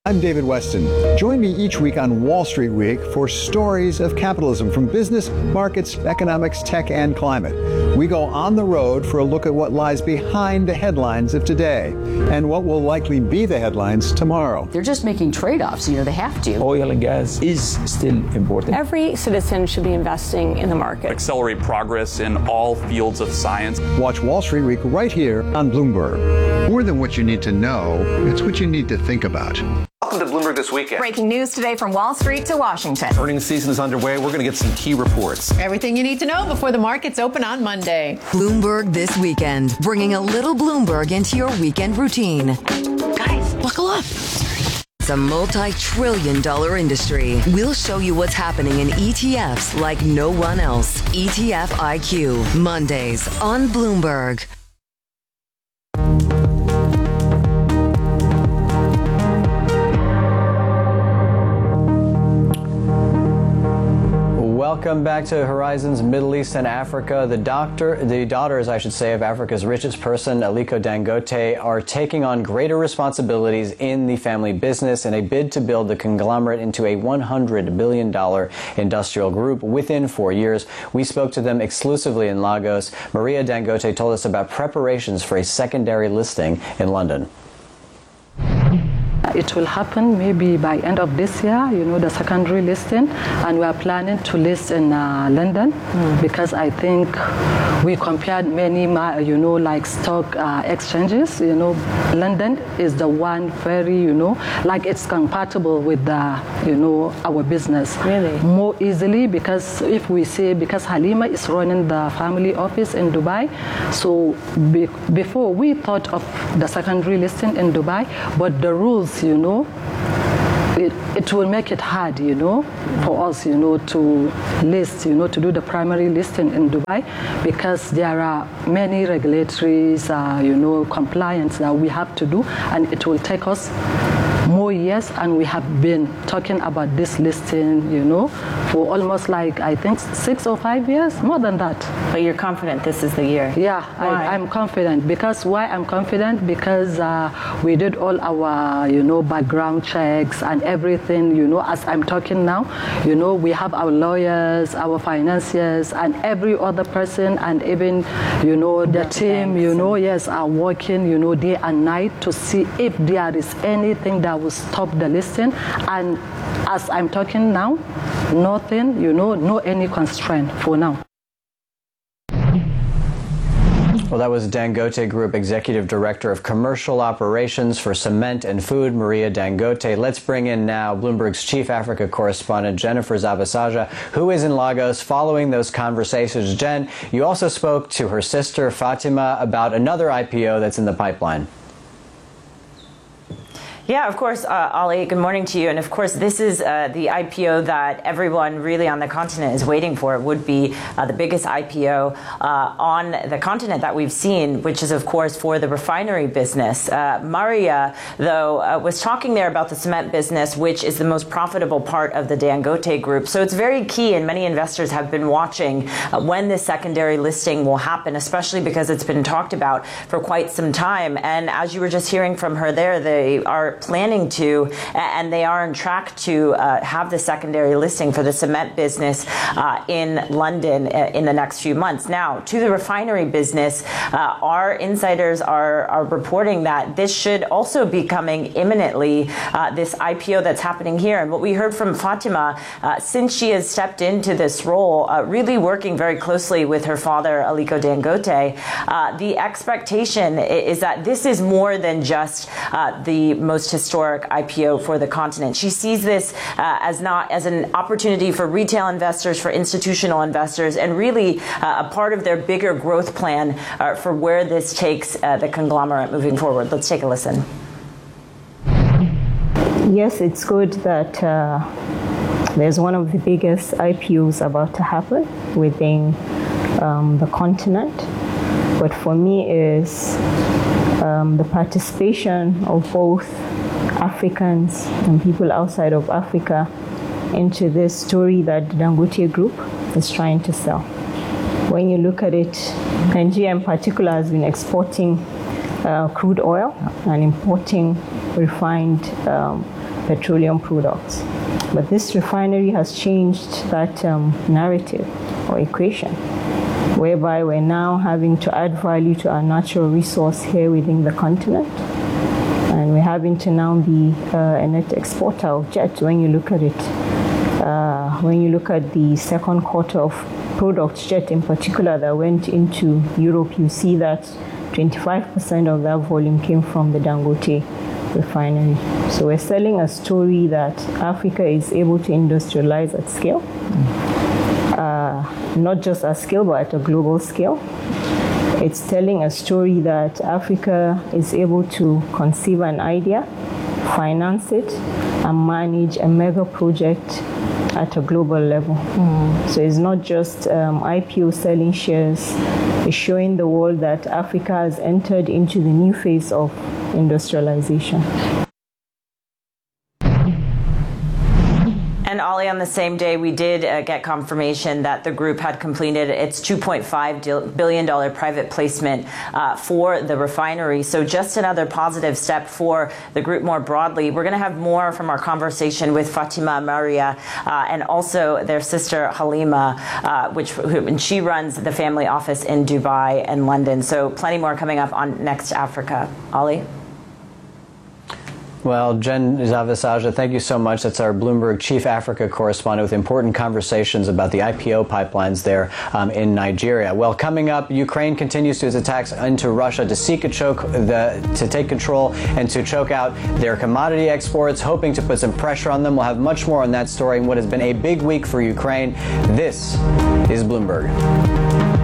I'm David Weston. Join me each week on Wall Street Week for stories of capitalism from business, markets, economics, tech, and climate. We go on the road for a look at what lies behind the headlines of today and what will likely be the headlines tomorrow. They're just making trade-offs, they have to. Oil and gas is still important. Every citizen should be investing in the market. Accelerate progress in all fields of science. Watch Wall Street Week right here on Bloomberg. More than what you need to know, it's what you need to think about. Welcome to Bloomberg This Weekend. Breaking news today from Wall Street to Washington. Earnings season is underway. We're going to get some key reports. Everything you need to know before the markets open on Monday. Bloomberg This Weekend, bringing a little Bloomberg into your weekend routine. Guys, buckle up. It's a multi-trillion-dollar industry. We'll show you what's happening in ETFs like no one else. ETF IQ, Mondays on Bloomberg. Welcome back to Horizons Middle East and Africa. The daughters, of Africa's richest person, Aliko Dangote, are taking on greater responsibilities in the family business in a bid to build the conglomerate into a $100 billion industrial group within 4 years. We spoke to them exclusively in Lagos. Maria Dangote told us about preparations for a secondary listing in London. It will happen maybe by end of this year, the secondary listing, and we are planning to list in London because I think we compared many, like stock exchanges. London is the one very, it's compatible with our business. Really? More easily because because Halima is running the family office in Dubai, so before we thought of the secondary listing in Dubai, but the rules, it will make it hard, for us, to list, to do the primary listing in Dubai because there are many regulatories, compliance that we have to do, and it will take us more years, and we have been talking about this listing, for almost I think 6 or 5 years, more than that. But you're confident this is the year? Yeah, I'm confident. Because why I'm confident? Because we did all our, background checks and everything, as I'm talking now, we have our lawyers, our financiers, and every other person, and even, the team, yes, are working, day and night to see if there is anything that will stop the listing. And as I'm talking now, nothing, no any constraint for now. Well, that was Dangote Group Executive Director of Commercial Operations for Cement and Food, Maria Dangote. Let's bring in now Bloomberg's Chief Africa Correspondent, Jennifer Zabasaja, who is in Lagos following those conversations. Jen, you also spoke to her sister, Fatima, about another IPO that's in the pipeline. Yeah, of course, Ali, good morning to you. And of course, this is the IPO that everyone really on the continent is waiting for. It would be the biggest IPO on the continent that we've seen, which is, of course, for the refinery business. Maria, though, was talking there about the cement business, which is the most profitable part of the Dangote Group. So it's very key, and many investors have been watching when this secondary listing will happen, especially because it's been talked about for quite some time. And as you were just hearing from her there, they are planning to, and they are on track to have the secondary listing for the cement business in London in the next few months. Now, to the refinery business, our insiders are reporting that this should also be coming imminently, this IPO that's happening here. And what we heard from Fatima, since she has stepped into this role, really working very closely with her father, Aliko Dangote, the expectation is that this is more than just the most historic IPO for the continent. She sees this as an opportunity for retail investors, for institutional investors, and really a part of their bigger growth plan for where this takes the conglomerate moving forward. Let's take a listen. Yes, it's good that there's one of the biggest IPOs about to happen within the continent. But for me is the participation of both Africans and people outside of Africa into this story that the Dangote Group is trying to sell. When you look at it, Nigeria in particular has been exporting crude oil and importing refined petroleum products. But this refinery has changed that narrative or equation, whereby we're now having to add value to our natural resource here within the continent. And we're having to now be a net exporter of jet when you look at it. When you look at the second quarter of products, jet in particular, that went into Europe, you see that 25% of that volume came from the Dangote refinery. So we're selling a story that Africa is able to industrialize at scale, not just at scale, but at a global scale. It's telling a story that Africa is able to conceive an idea, finance it, and manage a mega project at a global level. So it's not just IPO selling shares. It's showing the world that Africa has entered into the new phase of industrialization. And Ollie, on the same day, we did get confirmation that the group had completed its $2.5 billion private placement for the refinery. So just another positive step for the group more broadly. We're going to have more from our conversation with Fatima Maria and also their sister Halima, and she runs the family office in Dubai and London. So plenty more coming up on Next Africa. Ollie? Well, Jen Zavisaja, thank you so much. That's our Bloomberg Chief Africa Correspondent with important conversations about the IPO pipelines there in Nigeria. Well, coming up, Ukraine continues its attacks into Russia to seek to take control and to choke out their commodity exports, hoping to put some pressure on them. We'll have much more on that story and what has been a big week for Ukraine. This is Bloomberg.